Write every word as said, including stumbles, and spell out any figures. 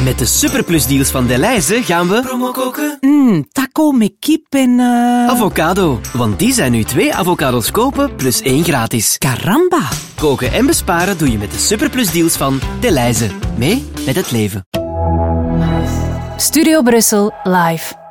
Met de superplusdeals van Delhaize gaan we promo koken. Mm, taco met kip en... Uh... Avocado, want die zijn nu twee avocados kopen plus één gratis. Caramba! Koken en besparen doe je met de superplusdeals van Delhaize. Mee met het leven. Studio Brussel live.